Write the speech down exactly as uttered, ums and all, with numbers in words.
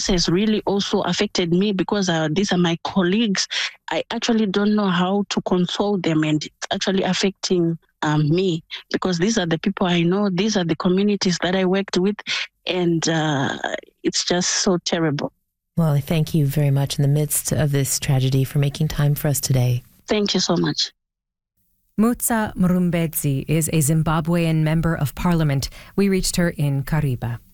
this has really also affected me because uh, these are my colleagues. I actually don't know how to console them, and it's actually affecting um, me because these are the people I know. These are the communities that I worked with, and uh, it's just so terrible. Well, I thank you very much in the midst of this tragedy for making time for us today. Thank you so much. Mutsa Mrumbedzi is a Zimbabwean member of parliament. We reached her in Kariba.